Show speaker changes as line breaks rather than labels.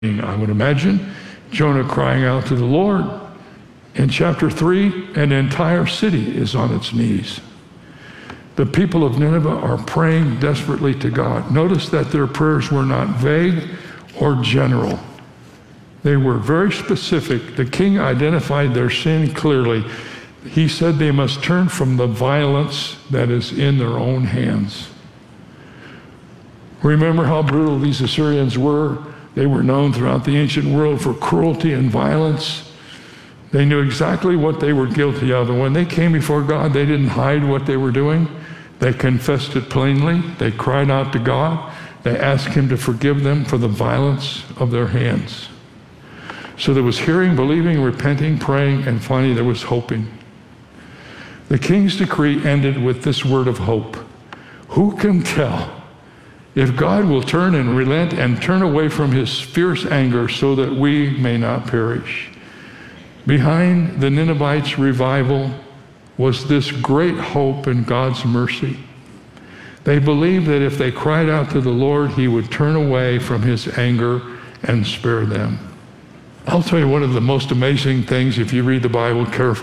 I would imagine Jonah crying out to the Lord. In chapter 3, an entire city is on its knees. The people of Nineveh are praying desperately to God. Notice that their prayers were not vague or general. They were very specific. The king identified their sin clearly. He said they must turn from the violence that is in their own hands. Remember how brutal these Assyrians were? They were known throughout the ancient world for cruelty and violence. They knew exactly what they were guilty of. And when they came before God, they didn't hide what they were doing. They confessed it plainly. They cried out to God. They asked Him to forgive them for the violence of their hands. So there was hearing, believing, repenting, praying, and finally there was hoping. The king's decree ended with this word of hope. Who can tell if God will turn and relent and turn away from His fierce anger so that we may not perish? Behind the Ninevites' revival was this great hope in God's mercy. They believed that if they cried out to the Lord, He would turn away from His anger and spare them. I'll tell you one of the most amazing things if you read the Bible carefully.